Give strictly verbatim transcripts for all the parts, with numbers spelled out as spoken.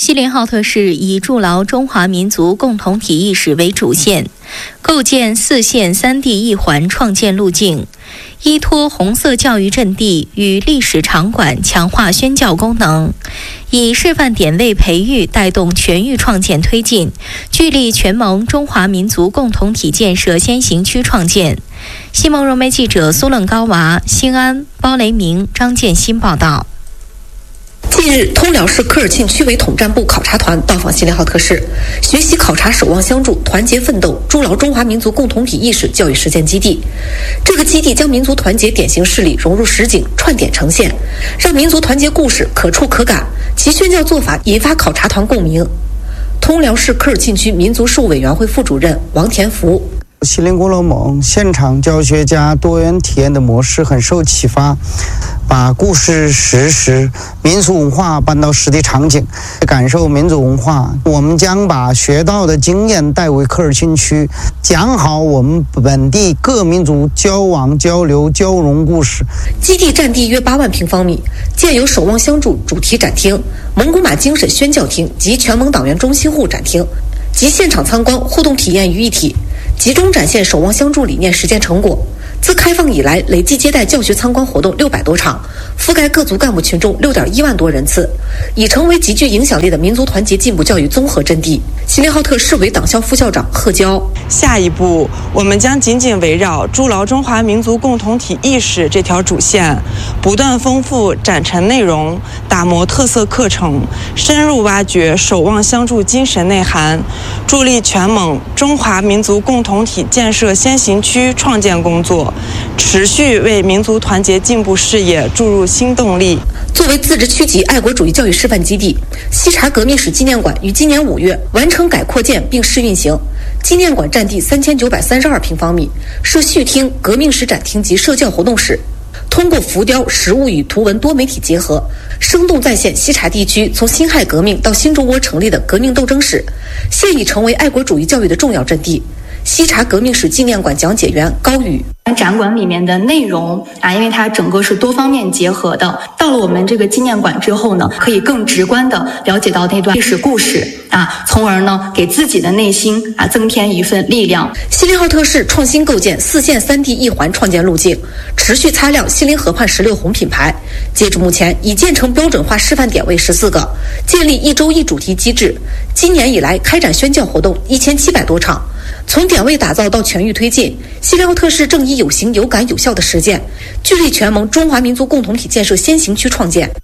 锡林浩特市以筑牢中华民族共同体意识为主线，构建四线三地一环创建路径，依托红色教育阵地与历史场馆强化宣教功能，以示范点位培育带动全域创建推进，聚力全盟中华民族共同体建设先行区创建。西蒙融媒记者苏冷高娃、兴安、包雷明、张建新报道。 近日，通辽市科尔沁区委统战部考察团到访锡林浩特市，学习考察守望相助、团结奋斗、筑牢中华民族共同体意识教育实践基地。这个基地将民族团结典型事例融入实景，串点呈现，让民族团结故事可触可感，其宣教做法引发考察团共鸣。通辽市科尔沁区民族事务委员会副主任王田福。 锡林郭勒盟现场教学加多元体验的模式很受启发，把故事、实时、民俗文化搬到实地场景，感受民族文化。我们将把学到的经验带回科尔沁区，讲好我们本地各民族交往、交流、交融故事。 基地占地约八万平方米，建有守望相助主题展厅、蒙古马精神宣教厅及全盟党员中心户展厅，集现场参观、互动体验于一体，集中展现守望相助理念实践成果。自开放以来，累计接待教学参观活动六百多场，覆盖各族干部群众六点一万多人次，已成为极具影响力的民族团结进步教育综合阵地。锡林浩特市委党校副校长贺娇： 下一步，我们将紧紧围绕筑牢中华民族共同体意识这条主线，不断丰富展陈内容，打磨特色课程，深入挖掘守望相助精神内涵，助力全盟中华民族共同体建设先行区创建工作，持续为民族团结进步事业注入新动力。 作为自治区级爱国主义教育示范基地，西察革命史纪念馆于今年五月完成改扩建并试运行。纪念馆占地三千九百三十二平方米，设序厅、革命史展厅及社教活动室。通过浮雕、实物与图文多媒体结合，生动再现西察地区从辛亥革命到新中国成立的革命斗争史，现已成为爱国主义教育的重要阵地。西察革命史纪念馆讲解员高宇： 展馆里面的内容啊，因为它整个是多方面结合的，到了我们这个纪念馆之后呢，可以更直观的了解到那段历史故事啊，从而呢给自己的内心啊增添一份力量。 锡林浩特市创新构建四线三地一环创建路径，持续擦亮锡林河畔十六红品牌。截至目前，已建成标准化示范点位十四个，建立一周一主题机制。今年以来，开展宣教活动一千七百多场。从点位打造到全域推进，锡林浩特市正以有形、有感、有效的实践，聚力全盟中华民族共同体建设先行区创建。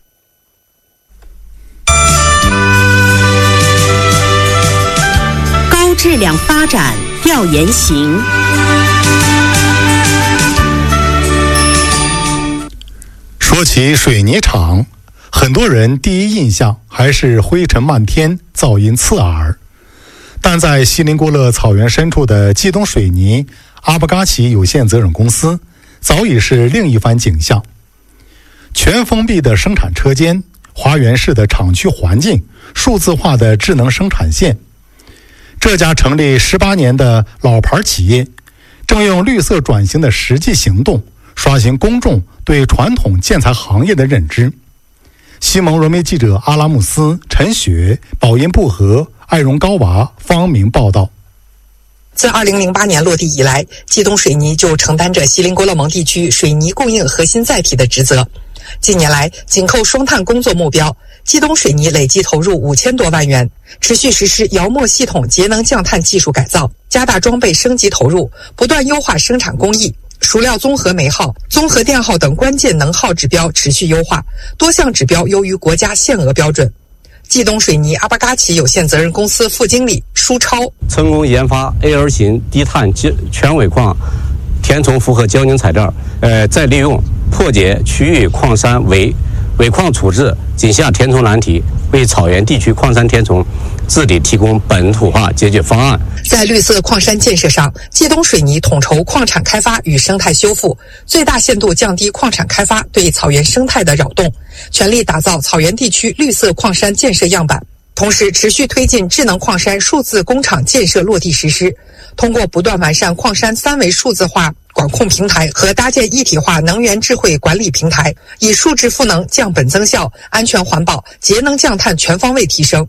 高质量发展调研行。 说起水泥厂，很多人第一印象还是灰尘漫天、噪音刺耳。但在锡林郭勒草原深处的冀东水泥阿布嘎奇有限责任公司早已是另一番景象。全封闭的生产车间，花园式的厂区环境，数字化的智能生产线。这家成立十八年的老牌企业，正用绿色转型的实际行动，刷新公众对传统建材行业的认知。西蒙融媒记者阿拉穆斯、陈雪、宝音布和、艾荣高娃、方明报道。 自二零零八年落地以来，冀东水泥就承担着锡林郭勒盟地区水泥供应核心载体的职责。近年来，紧扣双碳工作目标，冀东水泥累计投入五千多万元，持续实施窑墨系统节能降碳技术改造，加大装备升级投入，不断优化生产工艺。熟料综合煤耗、综合电耗等关键能耗指标持续优化，多项指标优于国家限额标准。冀东水泥阿巴嘎奇有限责任公司副经理舒超： 成功研发 A 二 型低碳全尾矿填充复合胶凝材料，呃，再利用破解区域矿山尾尾矿处置、井下填充难题，为草原地区矿山填充治理提供本土化解决方案。 在绿色矿山建设上，冀东水泥统筹矿产开发与生态修复，最大限度降低矿产开发对草原生态的扰动，全力打造草原地区绿色矿山建设样板。同时，持续推进智能矿山数字工厂建设落地实施，通过不断完善矿山三维数字化管控平台和搭建一体化能源智慧管理平台，以数字赋能降本增效、安全环保、节能降碳全方位提升。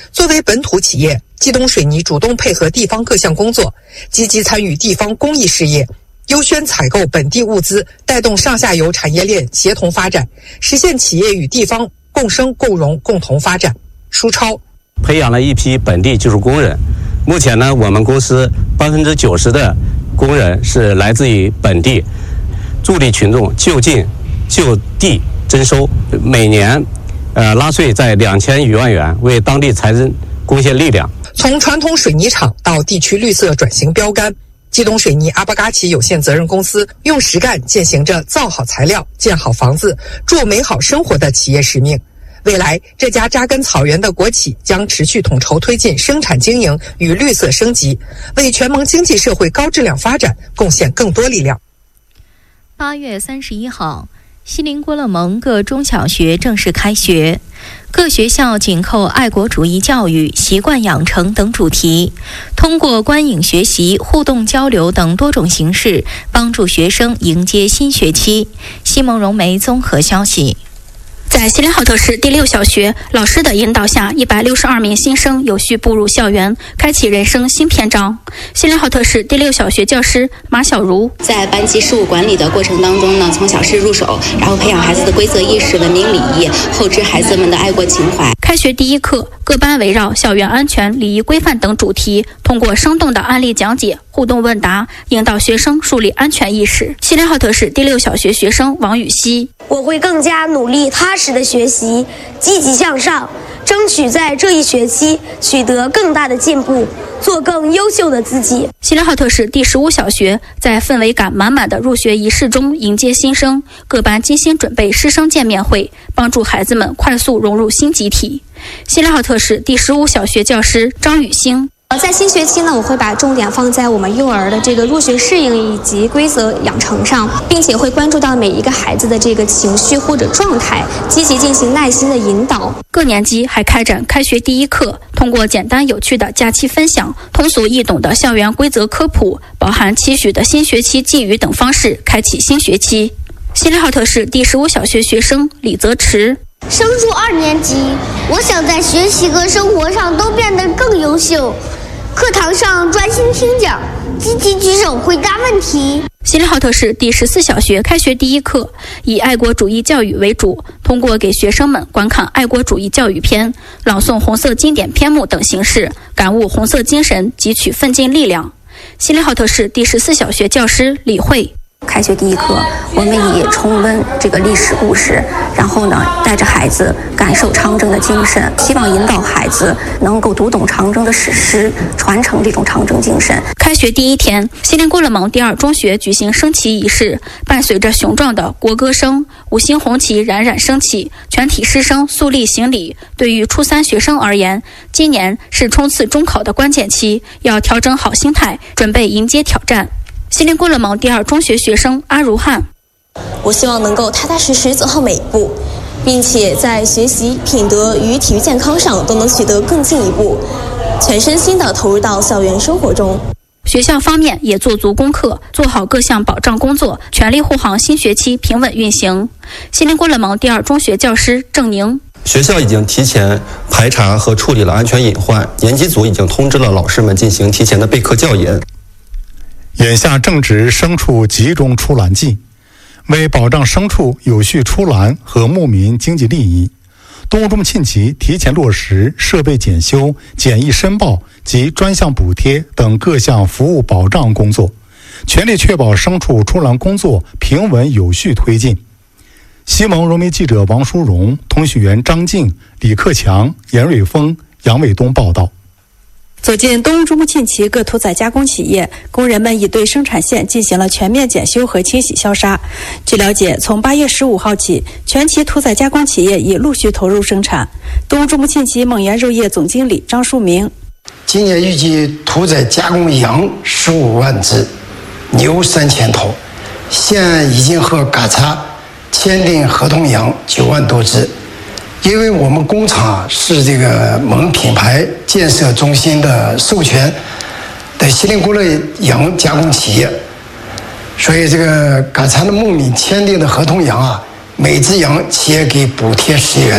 作为本土企业，冀东水泥主动配合地方各项工作，积极参与地方公益事业，优先采购本地物资，带动上下游产业链协同发展，实现企业与地方共生共荣共同发展。舒超培养了一批本地技术工人，目前呢，我们公司百分之九十的工人是来自于本地，助力群众就近就地征收，每年呃纳税在两千余万元，为当地财政贡献力量。 从传统水泥厂到地区绿色转型标杆，冀东水泥阿巴嘎奇有限责任公司用实干践行着造好材料、建好房子、筑美好生活的企业使命。未来，这家扎根草原的国企将持续统筹推进生产经营与绿色升级，为全盟经济社会高质量发展贡献更多力量。 八月三十一号，锡林郭勒盟各中小学正式开学，各学校紧扣爱国主义教育、习惯养成等主题，通过观影学习、互动交流等多种形式，帮助学生迎接新学期。西蒙荣梅综合消息。 在锡林浩特市第六小学老师的引导下，一百六十二名新生有序步入校园，开启人生新篇章。锡林浩特市第六小学教师马小茹在班级事务管理的过程当中呢，从小事入手，然后培养孩子的规则意识、文明礼仪，厚植孩子们的爱国情怀。 开学第一课，各班围绕校园安全、礼仪规范等主题，通过生动的案例讲解、互动问答，引导学生树立安全意识。锡林浩特市第六小学学生王雨熙： 我会更加努力踏实的学习，积极向上，争取在这一学期取得更大的进步，做更优秀的自己。 锡林浩特市第十五小学在氛围感满满的入学仪式中迎接新生，各班精心准备师生见面会，帮助孩子们快速融入新集体。锡林浩特市第十五小学教师张雨欣： 在新学期呢，我会把重点放在我们幼儿的这个入学适应以及规则养成上，并且会关注到每一个孩子的这个情绪或者状态，积极进行耐心的引导。 各年级还开展开学第一课，通过简单有趣的假期分享、通俗易懂的校园规则科普、饱含期许的新学期寄语等方式，开启新学期。锡林浩特市第十五小学学生李泽池： 升入二年级，我想在学习和生活上都变得更优秀。课堂上专心听讲，积极举手回答问题。 锡林浩特市第十四小学开学第一课，以爱国主义教育为主，通过给学生们观看爱国主义教育片、朗诵红色经典篇目等形式，感悟红色精神，汲取奋进力量。锡林浩特市第十四小学教师李慧： 开学第一课，我们以重温这个历史故事，然后呢，带着孩子感受长征的精神，希望引导孩子能够读懂长征的史诗，传承这种长征精神。 开学第一天，锡林郭勒盟第二中学举行升旗仪式，伴随着雄壮的国歌声，五星红旗冉冉升起，全体师生肃立行礼。对于初三学生而言，今年是冲刺中考的关键期，要调整好心态，准备迎接挑战。锡林郭勒盟第二中学学生阿如汉： 我希望能够踏踏实实走好每一步，并且在学习、品德与体育健康上都能取得更进一步，全身心地投入到校园生活中。 学校方面也做足功课，做好各项保障工作，全力护航新学期平稳运行。锡林郭勒盟第二中学教师郑宁： 学校已经提前排查和处理了安全隐患，年级组已经通知了老师们进行提前的备课教研。 眼下正值牲畜集中出栏季，为保障牲畜有序出栏和牧民经济利益，动物中庆集提前落实设备检修、简易申报及专项补贴等各项服务保障工作，全力确保牲畜出栏工作平稳有序推进。西蒙荣民记者王淑荣、通讯员张静、李克强、严瑞峰、杨伟东报道。 走进东乌珠穆沁旗各屠宰加工企业，工人们已对生产线进行了全面检修和清洗消杀。据了解，从八月十五号起，全旗屠宰加工企业已陆续投入生产。东乌珠穆沁旗蒙源肉业总经理张树明： 今年预计屠宰加工羊十五万只，牛三千头，现已经和嘎查签订合同羊九万多只。因为我们工厂是这个蒙品牌建设中心的授权的锡林郭勒羊加工企业，所以这个嘎查的牧民签订的合同羊啊，每只羊企业给补贴十元。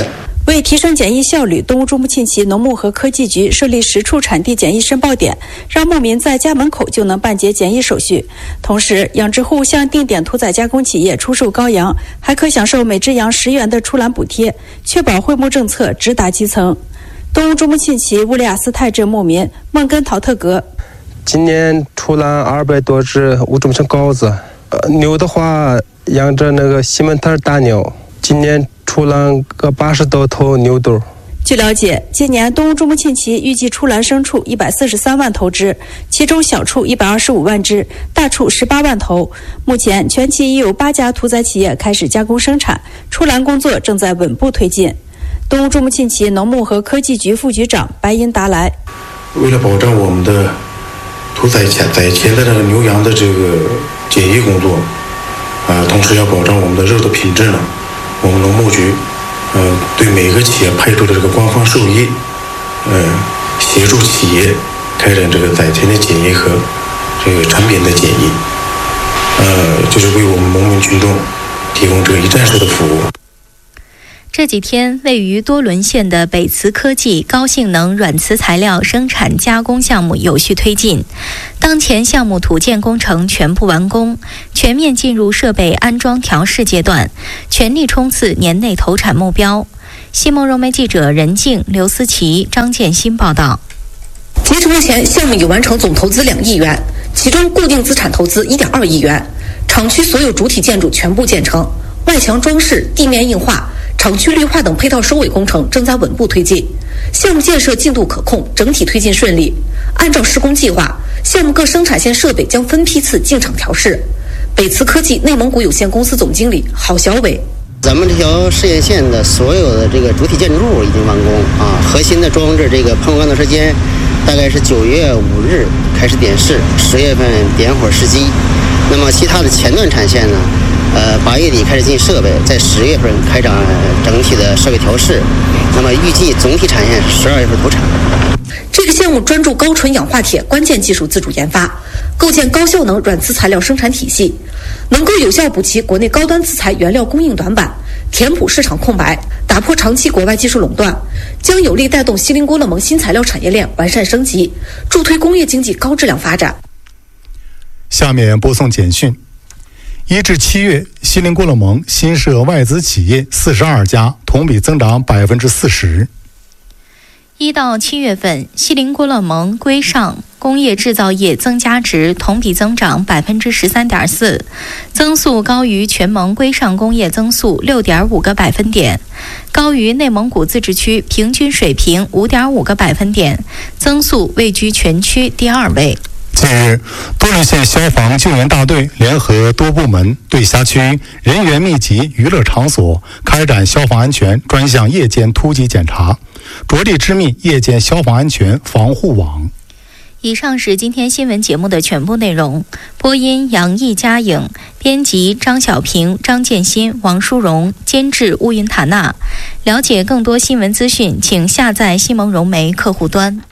为提升检疫效率，东乌珠穆沁旗农牧和科技局设立十处产地检疫申报点，让牧民在家门口就能办结检疫手续。同时，养殖户向定点屠宰加工企业出售羔羊，还可享受每只羊十元的出栏补贴，确保惠牧政策直达基层。东乌珠穆沁旗乌利亚斯泰镇牧民孟根陶特格： 今年出栏二百多只乌珠穆沁羔子，呃，牛的话养着那个西门特大牛，今年出栏个八十多头牛犊。 据了解，今年东乌珠穆沁旗预计出栏牲畜一百四十三万头只，其中小畜一百二十五万只，大畜十八万头。目前，全旗已有八家屠宰企业开始加工生产，出栏工作正在稳步推进。东乌珠穆沁旗农牧和科技局副局长白银达来： 为了保障我们的屠宰前宰前的这个牛羊的这个检疫工作，啊、呃，同时要保障我们的肉的品质呢，我们农牧局，呃，对每个企业派出的这个官方兽医，呃，协助企业开展这个宰前的检疫和这个产品的检疫，呃，就是为我们农民群众提供这个一站式的服务。 这几天，位于多伦县的北磁科技高性能软磁材料生产加工项目有序推进。当前项目土建工程全部完工，全面进入设备安装调试阶段，全力冲刺年内投产目标。新梦融媒记者任静、刘思琪、张建新报道。 截至目前，项目已完成总投资两亿元，其中固定资产投资一点二亿元，厂区所有主体建筑全部建成，外墙装饰、地面硬化、厂区绿化等配套收尾工程正在稳步推进，项目建设进度可控，整体推进顺利。按照施工计划，项目各生产线设备将分批次进场调试。北磁科技内蒙古有限公司总经理郝小伟： 咱们这条试验线的所有的这个主体建筑物已经完工啊，核心的装置这个喷光的时间大概是九月五日开始点试，十月份点火试机。那么其他的前段产线呢？呃，八月底开始进设备，在十月份开展整体的设备调试，那么预计总体产线十二月份投产。 这个项目专注高纯氧化铁关键技术自主研发，构建高效能软磁材料生产体系，能够有效补齐国内高端磁材原料供应短板，填补市场空白，打破长期国外技术垄断，将有力带动锡林郭勒盟新材料产业链完善升级，助推工业经济高质量发展。 下面播送简讯。一至七月，锡林郭勒盟新设外资企业四十二家，同比增长百分之四十。 一到七月份，锡林郭勒盟规上工业制造业增加值同比增长百分之十三点四，增速高于全盟规上工业增速六点五个百分点，高于内蒙古自治区平均水平五点五个百分点，增速位居全区第二位。 近日，多伦县消防救援大队联合多部门对辖区人员密集娱乐场所开展消防安全专项夜间突击检查，着力织密夜间消防安全防护网。 以上是今天新闻节目的全部内容。播音杨毅、佳颖，编辑张小平、张建新、王淑荣，监制乌云塔娜。了解更多新闻资讯，请下载新梦融媒客户端。